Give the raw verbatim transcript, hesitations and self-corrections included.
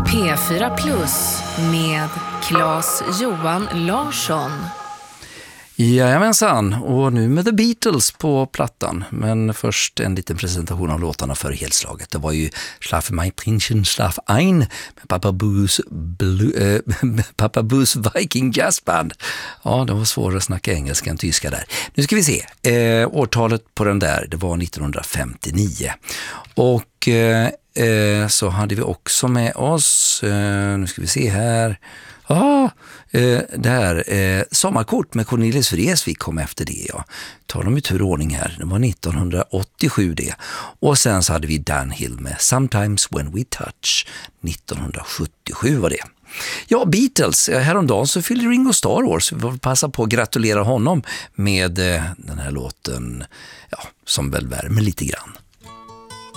P fyra Plus med Claes Johan Larsson. Jajamensan, och nu med The Beatles på plattan. Men först en liten presentation av låtarna för helslaget. Det var ju Schlaf mein Princhen, Schlaf ein med Papa Boos, Blue, äh, Papa Boos Viking Jazz Band. Ja, det var svårare att snacka engelska än tyska där. Nu ska vi se, eh, årtalet på den där, det var nittonhundrafemtionio. Och eh, eh, så hade vi också med oss, eh, nu ska vi se här... Ja, eh, där eh, Sommarkort med Cornelis Vreeswijk kom efter det, ja. Tar de i turordning här. Det var nittonhundraåttiosju det. Och sen så hade vi Dan Hill med Sometimes When We Touch. nittonhundrasjuttiosju var det. Ja, Beatles. Häromdagen så fyllde Ringo Starr år, så vi får passa på att gratulera honom med eh, den här låten, ja, som väl värmer lite grann.